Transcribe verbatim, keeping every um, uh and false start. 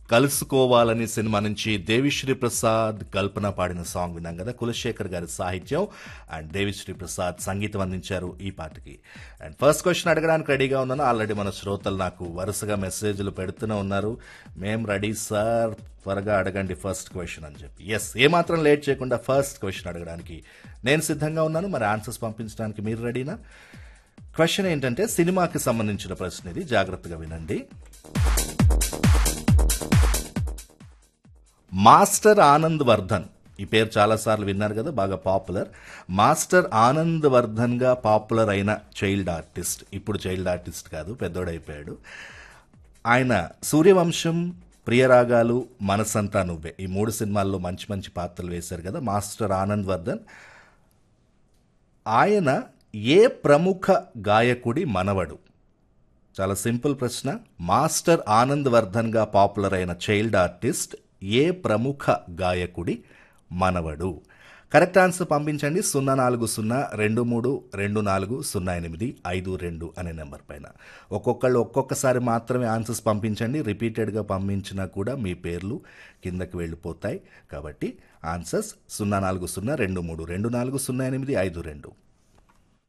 కలుసుకోవాలని cinema నుంచి దేవిశ్రీ ప్రసాద్ కల్పన పాడిన song విన్నాం కదా. కులశేఖర్ గారి సాహిత్యం అండ్ దేవిశ్రీ ప్రసాద్ సంగీతం అందించారు ఈ పాటకి. అండ్ ఫస్ట్ క్వశ్చన్ అడగడానికి రెడీగా ఉన్నాను. ఆల్రెడీ మన శ్రోతలు నాకు వరుసగా మెసేజ్లు పెడుతూనే ఉన్నారు, మేం రెడీ సార్, త్వరగా అడగండి ఫస్ట్ క్వశ్చన్ అని చెప్పి. ఎస్, ఏమాత్రం లేట్ చేయకుండా ఫస్ట్ క్వశ్చన్ అడగడానికి నేను సిద్ధంగా ఉన్నాను. మరి ఆన్సర్స్ పంపించడానికి మీరు రెడీనా? క్వశ్చన్ ఏంటంటే సినిమాకి సంబంధించిన ప్రశ్న ఇది, జాగ్రత్తగా వినండి. మాస్టర్ ఆనంద్ వర్ధన్, ఈ పేరు చాలాసార్లు విన్నారు కదా, బాగా పాపులర్. మాస్టర్ ఆనంద్ వర్ధన్ గా పాపులర్ అయిన చైల్డ్ ఆర్టిస్ట్, ఇప్పుడు చైల్డ్ ఆర్టిస్ట్ కాదు, పెద్దోడైపోయాడు. ఆయన సూర్యవంశం, ప్రియరాగాలు, మనసంతా నువ్వే, ఈ మూడు సినిమాల్లో మంచి మంచి పాత్రలు వేశారు కదా మాస్టర్ ఆనంద్ వర్ధన్. ఆయన ఏ ప్రముఖ గాయకుడి మనవడు? చాలా సింపుల్ ప్రశ్న. మాస్టర్ ఆనంద్ వర్ధన్ గా పాపులర్ అయిన చైల్డ్ ఆర్టిస్ట్ ఏ ప్రముఖ గాయకుడి మనవడు? కరెక్ట్ ఆన్సర్ పంపించండి సున్నా నాలుగు సున్నా రెండు మూడు రెండు నాలుగు సున్నా ఎనిమిది ఐదు రెండు అనే నెంబర్ పైన. ఒక్కొక్కళ్ళు ఒక్కొక్కసారి మాత్రమే ఆన్సర్స్ పంపించండి, రిపీటెడ్గా పంపించినా కూడా మీ పేర్లు కిందకి వెళ్ళిపోతాయి. కాబట్టి ఆన్సర్స్ సున్నా నాలుగు సున్నా రెండు మూడు రెండు నాలుగు సున్నా ఎనిమిది ఐదు రెండు.